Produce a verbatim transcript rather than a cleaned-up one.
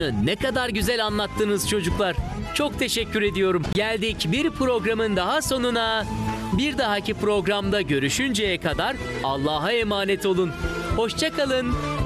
Ne kadar güzel anlattınız çocuklar. Çok teşekkür ediyorum. Geldik bir programın daha sonuna. Bir dahaki programda görüşünceye kadar Allah'a emanet olun. Hoşça kalın.